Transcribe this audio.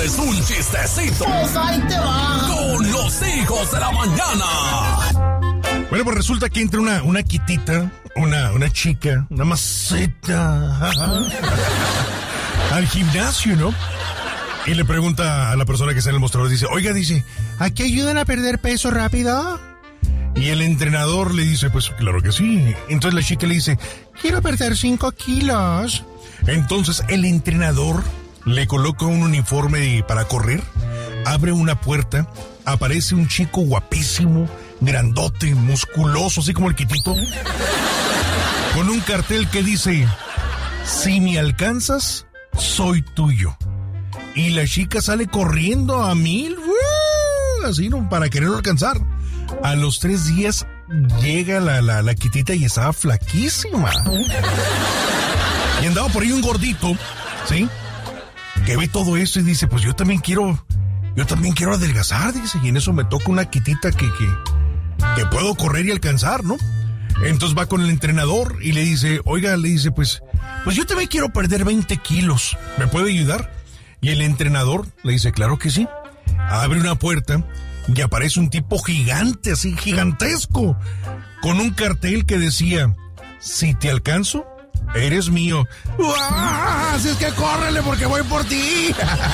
es un chistecito. Pues ahí te va. Con los hijos de la mañana. Bueno, pues resulta que entra una quitita, una chica, una maceta al gimnasio, ¿no? Y le pregunta a la persona que está en el mostrador, dice, oiga, dice, ¿aquí ayudan a perder peso rápido? Y el entrenador le dice, pues claro que sí. Entonces la chica le dice, quiero perder 5 kilos. Entonces el entrenador le coloca un uniforme para correr, abre una puerta, aparece un chico guapísimo, grandote, musculoso, así como el quitito, con un cartel que dice, si me alcanzas, soy tuyo. Y la chica sale corriendo a 1000, así, ¿no? Para quererlo alcanzar. A los 3 días llega la quitita y estaba flaquísima. Y andaba por ahí un gordito, ¿sí? Que ve todo eso y dice, pues yo también quiero adelgazar, dice. Y en eso me toca una quitita que puedo correr y alcanzar, ¿no? Entonces va con el entrenador y le dice, oiga, le dice, pues yo también quiero perder 20 kilos. ¿Me puede ayudar? Y el entrenador le dice, claro que sí. Abre una puerta y aparece un tipo gigante, así gigantesco, con un cartel que decía, si te alcanzo, eres mío. ¡Uah! Así es que córrele porque voy por ti.